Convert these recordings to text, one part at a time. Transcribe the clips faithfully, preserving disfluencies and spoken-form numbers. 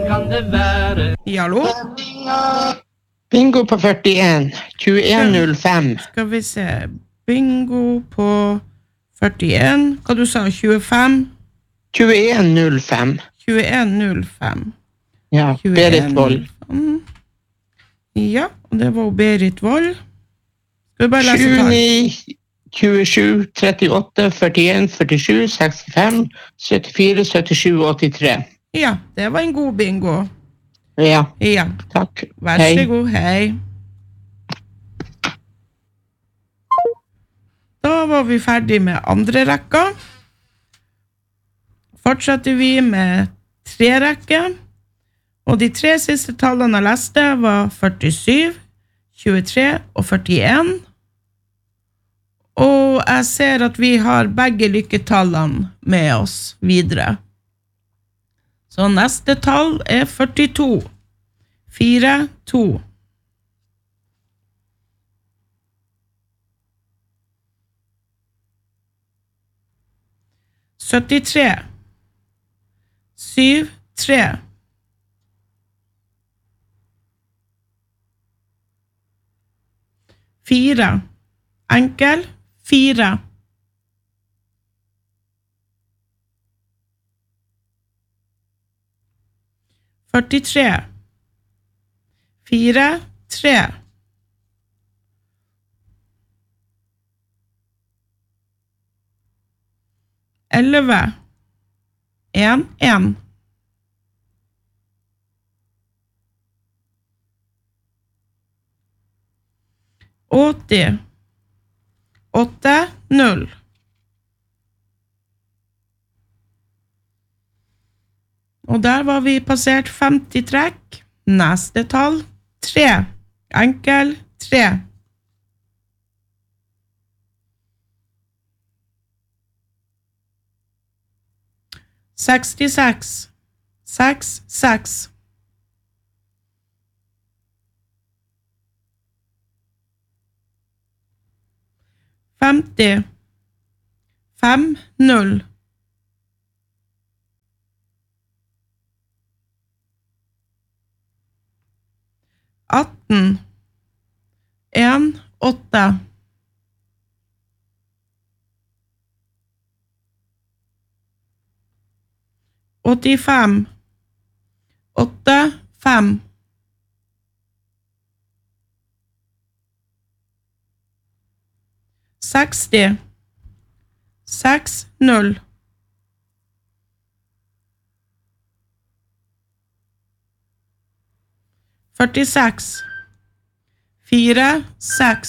kan det være? Hallo? Bingo på førtien, tjueen null fem. Skal vi se, bingo på førtien, hva du sa, tjuefem? tjueen null fem. tjueen null fem. Ja, Berit Vold. Ja, og det var Berit Vold. Skal vi bare lese tall? tjueni, tjuesju, trettiåtte, førtien, førtisju, sekstifem, syttifire, syttisju, åttitre. Ja, det var en god bingo. Ja, Ja, takk. vær så god, hei. Da var vi ferdig med andre rekka. Fortsatte vi med tre rekker. Og de tre siste tallene jeg leste var førtisju, tjuetre og førtien. Og jeg ser at vi har begge lykketallene med oss videre. Så neste tall er førtito. fire, to. syttitre. syv, tre. Fire. Enkel. Fire. førtitre. Fire, tre. Elleve. En, en. åtti. Åtte, null. Og der var vi passert femti trekk. Neste tall, tre. Enkel, tre. sekstiseks. Seks, seks. femti. Fem, null. atten. En, åtte. åttifem. Åtte, fem. seksti. Seks, null. førtiseks. Fire, seks.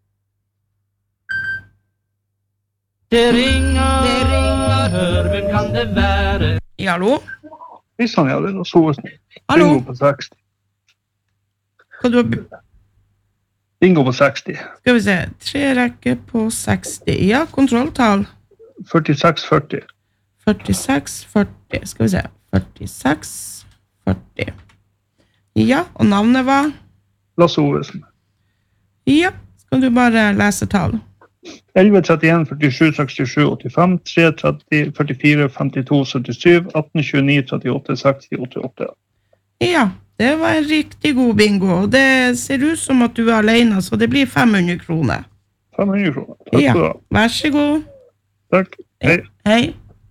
Det ringer, det ringer, hør, hvem kan det være? Hallo? Visst han, ja, det var så. Hallo? Bingo på seksti. Hva du har... Bingo på seksti. Skal vi se, tre rekker på seksti. Ja, kontrolltall. førtiseks førti. førtiseks førti. Skal vi se, førtiseks førti. Ja, og navnet var? Lasse Ovesen. Ja, skal du bare lese tall? elleve, trettien, førtisju, sekstisju, åttifem, tre, tretti, førtifire, femtito, syttisju, atten, tjueni, trettiåtte, seksti, åttiåtte. Ja, det var en riktig god bingo, og det ser ut som at du er alene, så det blir fem hundre kroner. fem hundre kroner. Takk Ja, for det. vær så god. Takk. Hei. Hei.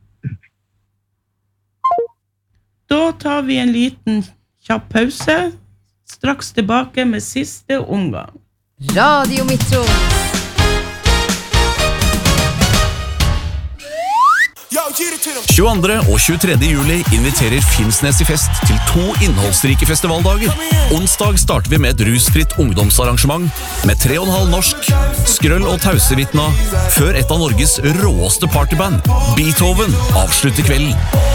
Da tar vi en liten kjapp pause. Straks tilbake med siste omgang. Radio Metro. tjueandre og tjuetredje juli inviterer Finnsnes i fest til to innholdsrike festivaldager. Onsdag starter vi med et rusfritt ungdomsarrangement med tre og en halv norsk, Skrøll og Tausevitna, før et av Norges råeste partyband, Beethoven, avslutter kvelden.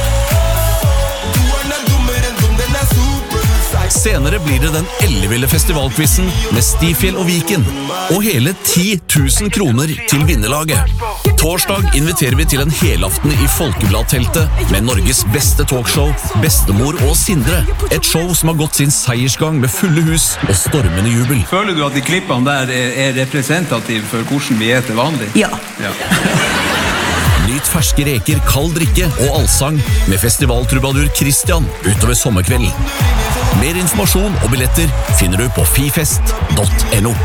Senere blir det den elleville festivalquizen med Stifjell og Viken, og hele ti tusen kroner til vinnerlaget. Torsdag inviterer vi til en helaften i Folkebladteltet med Norges beste talkshow, Bestemor og Sindre. Et show som har gått sin seiersgang med fulle hus og stormende jubel. Føler du at de klippene der er representative for hvordan vi er til vanlig? Ja. Ja. Nyt ferske reker, kald drikke og allsang med festivaltrubadur Christian utover sommerkvelden. Mer informasjon og billetter finner du på fifest punktum no.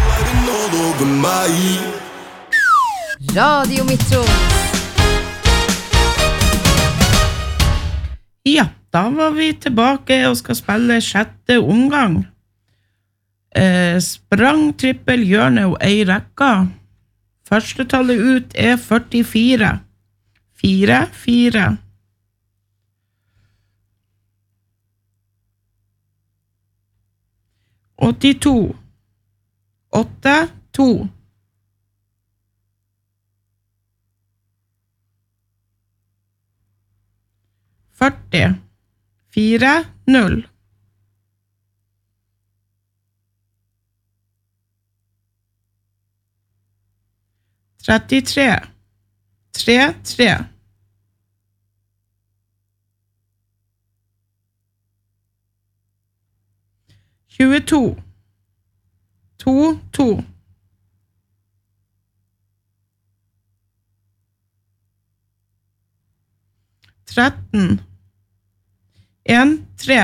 Radio Metro. Ja, da var vi tilbake og skal spille sjette omgang. Eh, sprang, trippel, hjørne og ei rekka. Første tallet ut er førtifire. Fire, fire. åttito. Åtte, to. førti. Fire, null. trettitre. Tre, tre. tjueto. To, to. tretten. En, tre.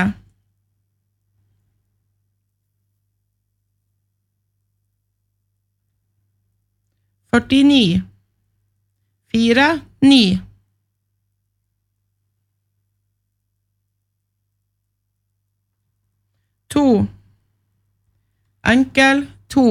førtini. Fire, ni. To. Enkel, to.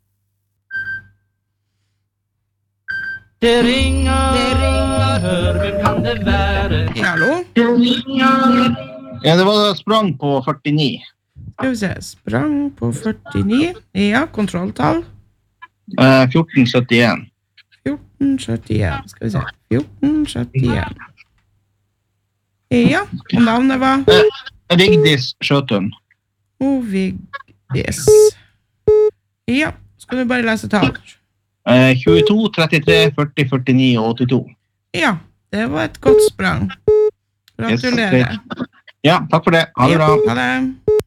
Det ringer, det ringer, hør, hvem kan det være? Hallo? Ja, det var sprang på førtini. Skal vi se, sprang på førtini. Ja, kontrolltall. Eh, fjorten syttien. fjorten syttien. Skal vi se, fjorten syttien. Ja, og navnet var Vigdis Skjøtun. Vigdis. Ja, skal du bare lese tall? Eh, tjueto, trettitre, førti, førtini og åttito. Ja, det var et godt sprang. Gratulerer. Yes, ja, takk for det. Ha det Ja, bra. ha det.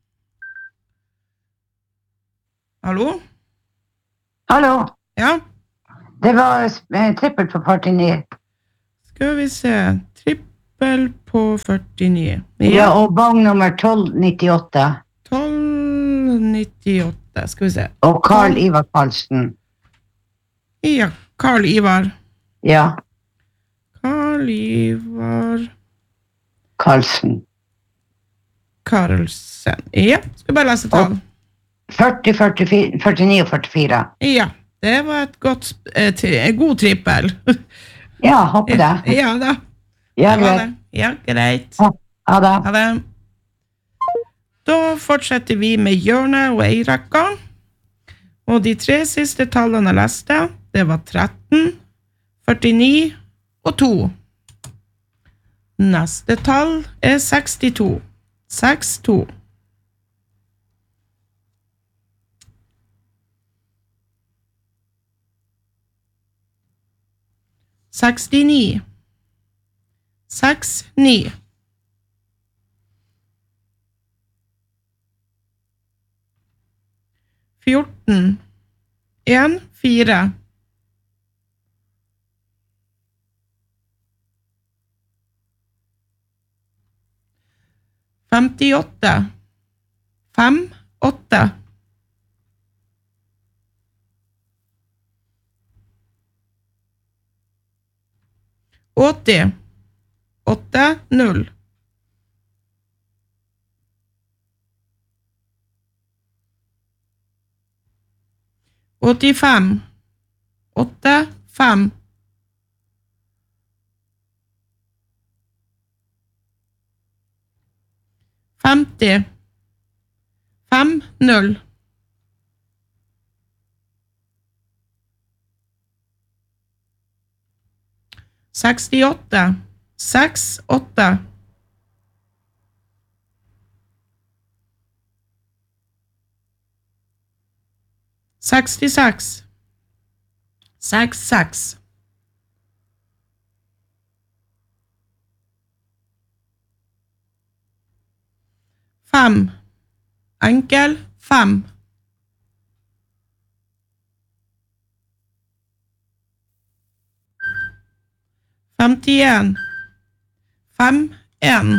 Hallo? Hallo, Ja, det var eh, trippel på førtini. skal vi se. Trippel på førtini. Ja, Ja, og bang nummer tolv nittiåtte. tolv nittiåtte. Skal vi se. Og Karl Ivar Karlsen. Ja, Karl Ivar. Ja, Karl Ivar Karlsen. Karlsen. Ja, skal bare lese tall. førti, førtifire, førtini og førtifire. Ja, det var et godt, sp- eh, tri- en god trippel. Ja, håper det. Ja da. Ja, Det var greit. det. Ja, greit. Ha det. Ha det. Da fortsetter vi med hjørne og eirekka. Og de tre siste tallene jeg leste, det var tretten, førtini og to. Neste tall er sekstito. seks, to. sekstini. seks, ni. fjorten. en, fire. femtiåtte. fem, åtte. åtti. åtte, null. åttifem. åtte, fem. femti. fem, null. sekstiåtte. seks, åtte. sekstiseks. seks, seks. fem. Enkel, fem. femtien. fem en.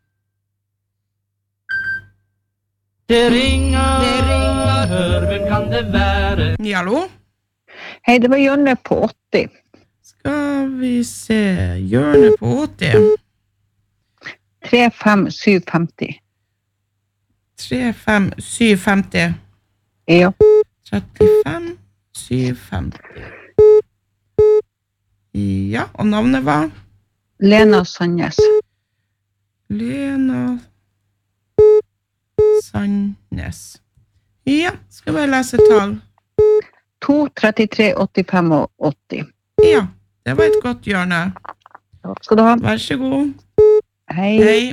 Det ringer, det ringer, hør, hvem kan det være? Hallo? Hei, det var Jørne på åtti. Skal vi se, Jørne på åtti. tre fem syv femti. tre fem syv femti. Ja. trettifem syv femti. Ja, og navnet var? Lena Sandnes. Lena Sandnes. Ja, skal vi lese tall? to, trettitre, åttifem og åtti. Ja, det var et godt hjørne. Takk skal du ha. Vær så god. Hei. Hei.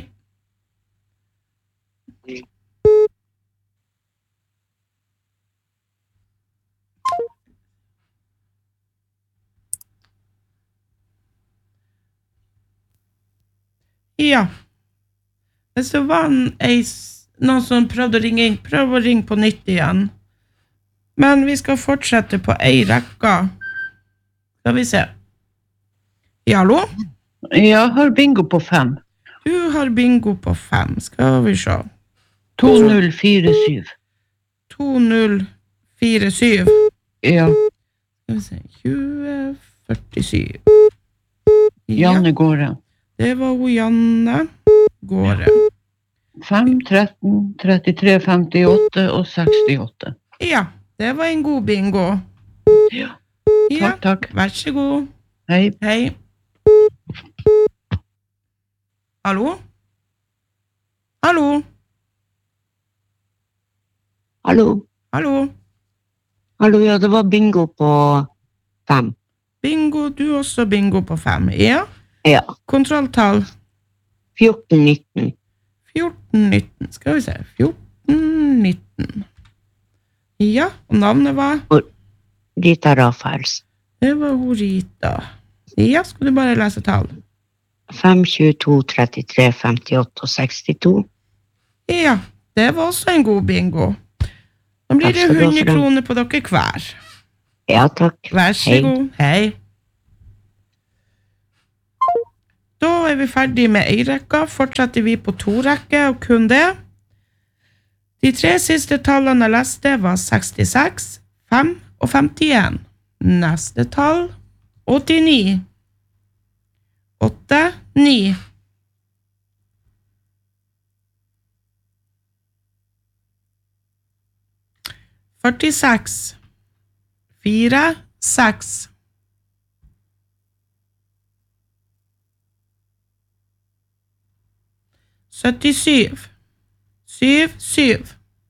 Ja. Hvis det var en, noen som prøvde å ringe inn, prøv å ringe på nytt igjen. Men vi skal fortsette på ei rekka. Skal vi se. Ja, hallo? Jeg har bingo på fem. Du har bingo på fem. Skal vi se. to null fire syv. to null fire syv. Ja. Skal vi se. tjue førtisju. Janne Gårde. Det var hun Janne Gårde. fem, tretten, trettitre, femtiåtte og sekstiåtte. Ja, det var en god bingo. Ja, Ja, takk, takk. vær så god. Hei. Hei. Hallo? Hallo? Hallo. Hallo? Hallo, ja, det var bingo på fem. Bingo, du også bingo på fem. Ja? Ja. Kontrolltall? fjorten nitten. fjorten nitten. Skal vi se. fjorten nitten. Ja, og navnet var? Rita Rafaels. Det var hun Rita. Ja, skal du bare lese tall? fem, tjueto, trettitre, femtiåtte og sekstito. Ja, det var også en god bingo. Da blir det hundre kroner på dere hver. Ja, takk. Vær så Hei. god. Hei. Da er vi ferdig med ei rekka. Fortsetter vi på to rekker, og kun det. De tre siste tallene jeg leste var sekstiseks, fem og femtien. Neste tall, åttini. åtte, ni. førtiseks, fire, seks. syttisju, syv, syv.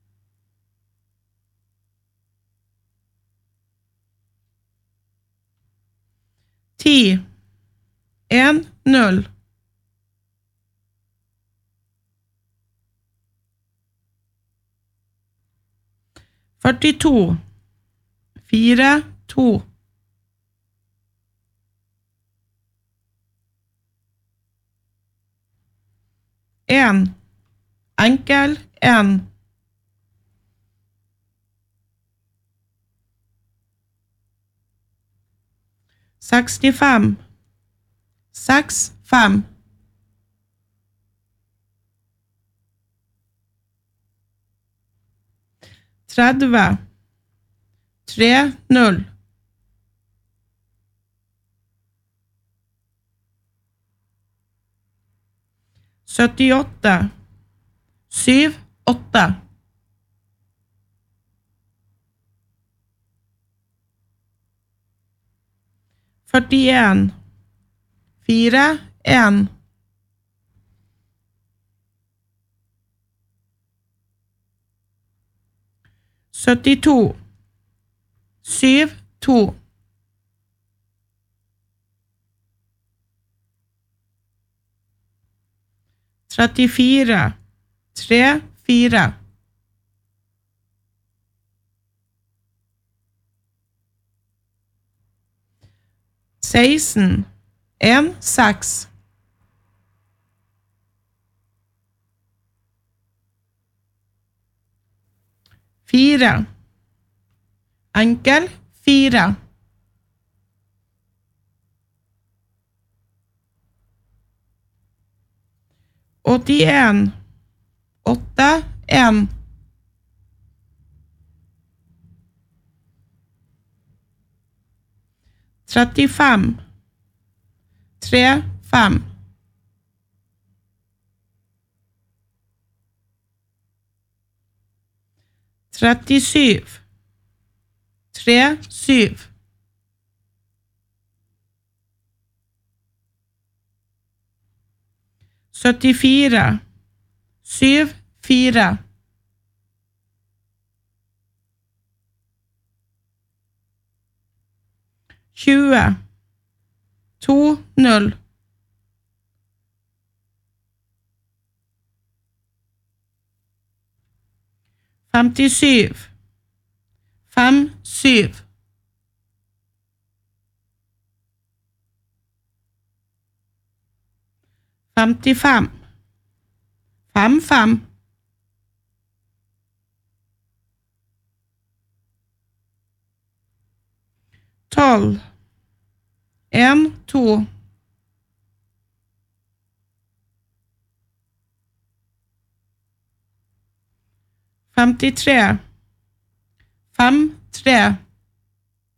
ti, en, null. førtito, fire, to. En, enkel, en. sekstifem, seks, fem. tredve, tre, null. syttiåtte, syv, åtte. førtien, fire, en. syttito, syv, to. trettifire, tre, fire. seksten, en, seks. fire. Enkel, fire. åttien, åtte, en. trettifem, tre, fem. trettisyv, tre, syv. syttifire, syv, fire. tjue, to, null. femtisyv, fem, syv. femtifem, fem, fem. tolv, en, to. femtitre, fem, tre.